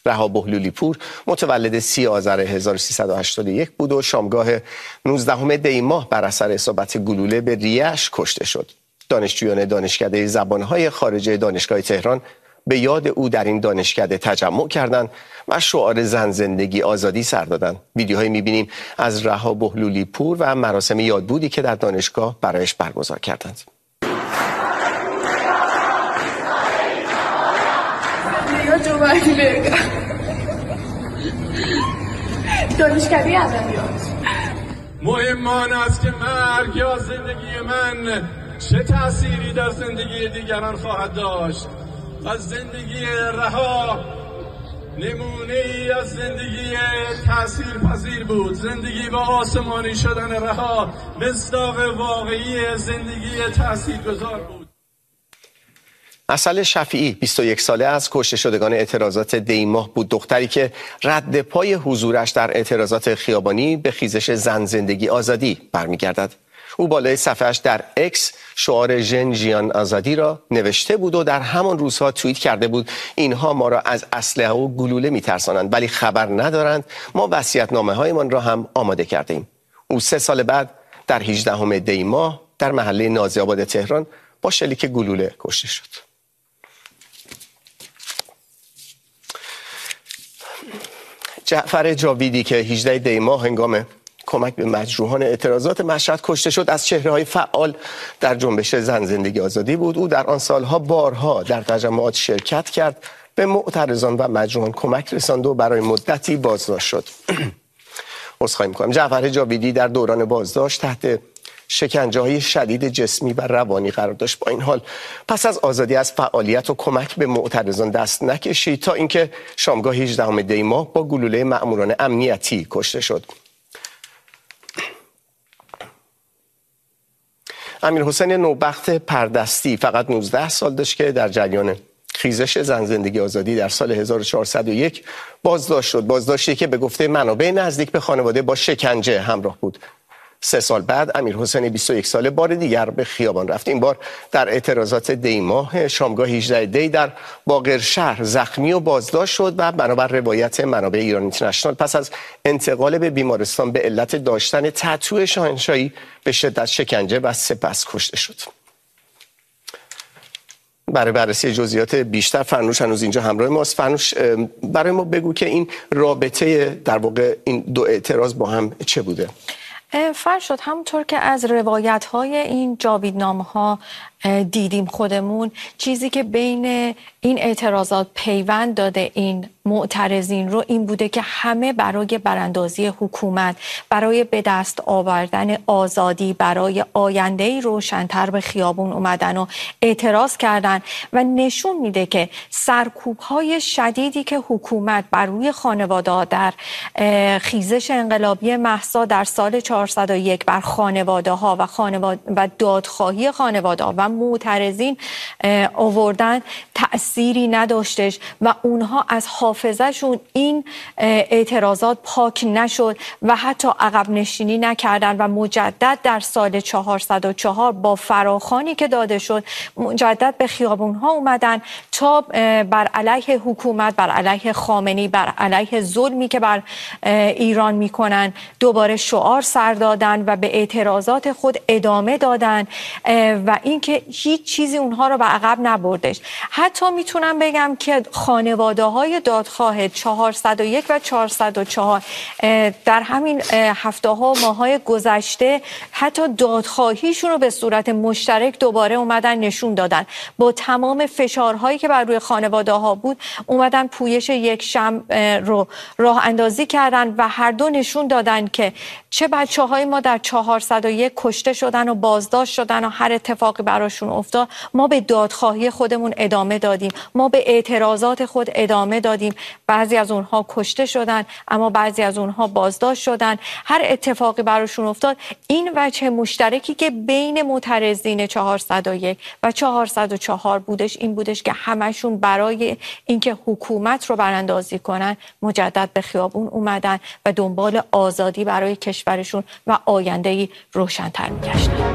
رها بهلولی پور متولد 30 آذر 1381 بود و شامگاه 19 دی ماه بر اثر اصابت گلوله به ریه‌اش کشته شد. دانشجویان دانشکده زبانهای خارجه دانشگاه تهران به یاد او در این دانشکده تجمع کردند و شعار زن زندگی آزادی سر دادند. ویدیوهایی می‌بینیم از رها بهلولی پور و مراسم یادبودی که در دانشگاه برایش برگزار کردند. دانشکده ادبیات مهم آن است که مرگ یا زندگی من چه تأثیری در زندگی دیگران خواهد داشت. از زندگی رها نمونه‌ای از زندگی تأثیرپذیر بود. زندگی با آسمانی شدن رها مصداق واقعی زندگی تأثیرگذار بود. عسل شفیعی 21 ساله از کشته شدگان اعتراضات دی ماه بود. دختری که رد پای حضورش در اعتراضات خیابانی به خیزش زن زندگی آزادی برمیگردد. او بالای صفحه‌اش در اکس شعار ژن ژیان آزادی را نوشته بود و در همان روزها توییت کرده بود اینها ما را از اسلحه و گلوله می‌ترسانند ولی خبر ندارند ما وصیت‌نامه‌هایمان را هم آماده کرده ایم. او 3 سال بعد در 18 دی ماه در محله نازی آباد تهران با شلیک گلوله کشته شد. جعفر جاویدی که 18 دی ماه هنگام کمک به مجروحان اعتراضات مشهد کشته شد از چهره‌های فعال در جنبش زن زندگی آزادی بود. او در آن سالها بارها در تجمعات شرکت کرد، به معترضان و مجروحان کمک رساند و برای مدتی بازداشت شد. عذرخواهی می‌کنم. جعفر جاویدی در دوران بازداشت تحت شکنجه‌های شدید جسمی و روانی قرار داشت. با این حال پس از آزادی از فعالیت و کمک به معترضان دست نکشید تا اینکه شامگاه 18 دی ماه با گلوله مأموران امنیتی کشته شد. امیرحسین نوبخت پردستی فقط 19 سال داشت که در جریان خیزش زن زندگی آزادی در سال 1401 بازداشت شد. بازداشتی که به گفته منابع نزدیک به خانواده با شکنجه همراه بود. 3 سال بعد امیرحسین 21 ساله بار دیگر به خیابان رفت. این بار در اعتراضات دی ماه شامگاه 18 دی در باقرشهر زخمی و بازداشت شد و بنابر روایت منابع ایران اینترنشنال پس از انتقال به بیمارستان به علت داشتن تتو شاهنشاهی به شدت شکنجه و سپس کشته شد. برای بررسی جزئیات بیشتر فرنوش هنوز اینجا همراه ماست. فرنوش برای ما بگو که این رابطه در واقع این دو اعتراض با هم چه بوده؟ فرشاد، همونطور که از روایت‌های این جاویدنامه‌ها دیدیم خودمون، چیزی که بین این اعتراضات پیوند داده این معترضین رو این بوده که همه برای براندازی حکومت، برای به دست آوردن آزادی، برای آینده‌ای روشن‌تر به خیابون اومدن و اعتراض کردن و نشون میده که سرکوب‌های شدیدی که حکومت بر روی خانواده‌ها در خیزش انقلابی مهسا در سال 401 بر خانواده‌ها و دادخواهی خانواده‌ها و معترضین آوردن تأثیری نداشتش و اونها از حافظه‌شون این اعتراضات پاک نشد و حتی عقب نشینی نکردن و مجدد در سال 404 با فراخوانی که داده شد مجدد به خیابون‌ها اومدن تا بر علیه حکومت، بر علیه خامنه‌ای، بر علیه ظلمی که بر ایران میکنن دوباره شعار سر دادن و به اعتراضات خود ادامه دادن و اینکه هیچ چیزی اونها رو به عقب نبردش. حتی میتونم بگم که خانواده‌های دادخواه 401 و 404 در همین هفته‌ها و ماه‌های گذشته حتی دادخواهیشون رو به صورت مشترک دوباره اومدن نشون دادن. با تمام فشارهایی که بر روی خانواده‌ها بود اومدن پویش یک شمع رو راه اندازی کردن و هر دو نشون دادن که چه بچه‌های ما در 401 کشته شدن و بازداشت شدن و هر اتفاقی براشون افتاد ما به دادخواهی خودمون ادامه دادیم، ما به اعتراضات خود ادامه دادیم. بعضی از اونها کشته شدن اما بعضی از اونها بازداشت شدن. هر اتفاقی براشون افتاد این وجه مشترکی که بین معترضین 401 و 404 بودش این بودش که همشون برای اینکه حکومت رو براندازی کنن مجدد به خیابون اومدن و دنبال آزادی برای کشورشون و آینده‌ای روشن‌تر می‌گشتن.